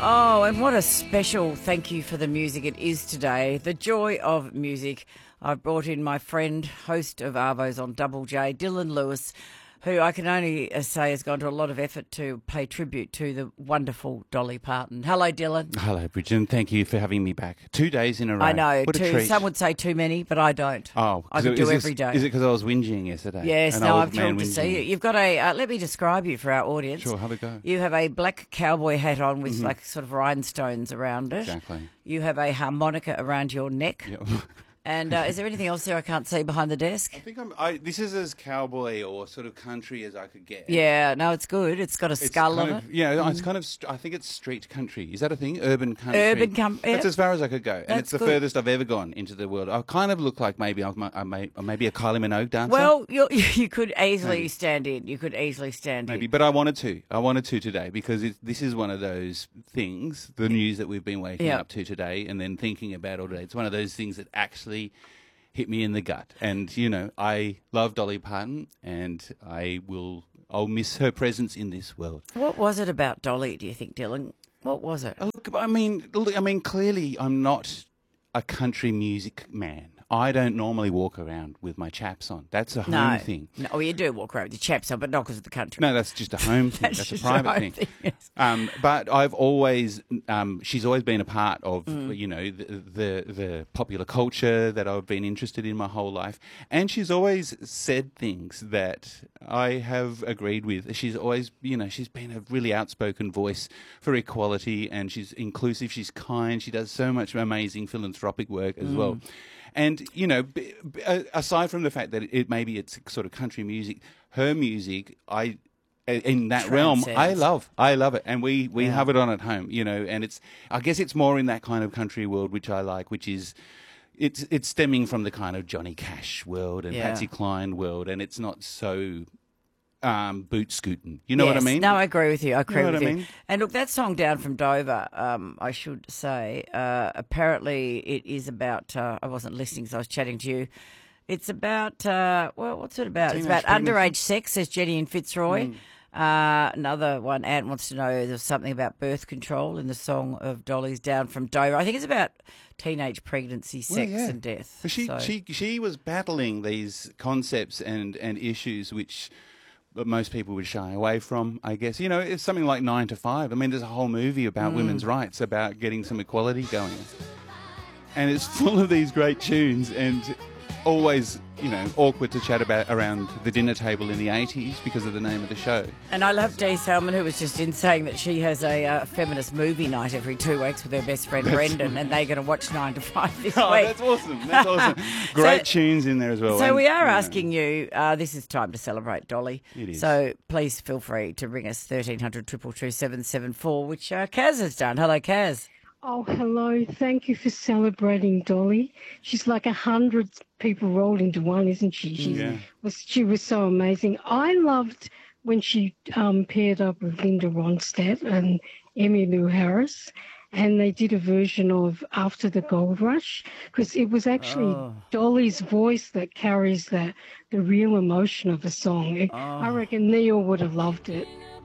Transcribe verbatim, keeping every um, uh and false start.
Oh, and what a special thank you for the music it is today. The joy of music. I've brought in my friend, host of Arvos on Double J, Dylan Lewis, who I can only uh, say has gone to a lot of effort to pay tribute to the wonderful Dolly Parton. Hello, Dylan. Hello, Bridget, and thank you for having me back. Two days in a row. I know. What a Too, treat. some would say too many, but I don't. Oh, I could is do this- every day. Is it because I was whinging yesterday? Yes, An no, old I'm thrilled man to see whinging? you. You've got a, uh, let me describe you for our audience. Sure, have a go. You have a black cowboy hat on with like sort of rhinestones around it. Exactly. You have a harmonica around your neck. Yeah. And uh, is there anything else there I can't see behind the desk? I think I'm. I, this is as cowboy or sort of country as I could get. Yeah, no, it's good. It's got a It's skull kind on of, it. Yeah, it's kind of. st- I think it's street country. Is that a thing? Urban country. Urban com- That's yep. as far as I could go, and That's it's the good. furthest I've ever gone into the world. I kind of look like maybe I'm, I may, I maybe a Kylie Minogue dancer. Well, you you could easily Maybe. stand in. You could easily stand Maybe, in. but I wanted to. I wanted to today because it, this is one of those things, the news that we've been waking Yeah. up to today and then thinking about all day. It's one of those things that actually hit me in the gut. And, you know, I love Dolly Parton and I will, I'll miss her presence in this world. What was it about Dolly, do you think, Dylan? What was it? Oh, Look, I mean, look, I mean, clearly I'm not a country music man. I don't normally walk around with my chaps on. That's a home No. thing. No, well, you do walk around with your chaps on, but not because of the country. No, that's just a home thing. That's That's, just a private a home thing. thing, yes. Um, but I've always, um, she's always been a part of, Mm. you know, the, the the popular culture that I've been interested in my whole life, and she's always said things that I have agreed with. She's always, you know, she's been a really outspoken voice for equality, and she's inclusive. She's kind. She does so much amazing philanthropic work as well. Mm. And, you know, b- b- aside from the fact that it maybe it's sort of country music, her music, I in that realm, I Transcends. love. I love it, and we we Yeah. have it on at home, you know. And it's, I guess, it's more in that kind of country world which I like, which is, it's it's stemming from the kind of Johnny Cash world and Yeah. Patsy Cline world, and it's not so um, boot scooting. You know what I Yes. mean? No, I agree with you. I agree know what with I you. mean? And look, that song Down from Dover, um, I should say, uh, apparently it is about, uh, I wasn't listening because I was chatting to you. It's about, uh, well, what's it about? It's Teenage about underage pregnancy. sex, says Jenny and Fitzroy. Mm. Uh, another one, Ant wants to know there's something about birth control in the song of Dolly's Down from Dover. I think it's about teenage pregnancy, Well, sex yeah. and death. But she So- she she was battling these concepts and and issues which that most people would shy away from, I guess. You know, it's something like Nine to Five. I mean, there's a whole movie about Mm. women's rights, about getting some equality going. And it's full of these great tunes and always, you know, awkward to chat about around the dinner table in the eighties because of the name of the show. And I love Dee Salmon, who was just in saying that she has a uh, feminist movie night every two weeks with her best friend Brendan, and they're going to watch Nine to Five this Oh, week. that's awesome. That's awesome. Great tunes in there as well. So And, we are you know, asking you, uh, this is time to celebrate Dolly. It is. So please feel free to ring us thirteen hundred, two two two, seven seven four, which uh, Kaz has done. Hello, Kaz. Oh, hello. Thank you for celebrating Dolly. She's like a hundred people rolled into one, isn't she? She Yeah. was she was so amazing. I loved when she um, paired up with Linda Ronstadt and Emmylou Harris, and they did a version of After the Gold Rush, because it was actually Oh. Dolly's voice that carries the, the real emotion of the song. I reckon Neil would have loved it.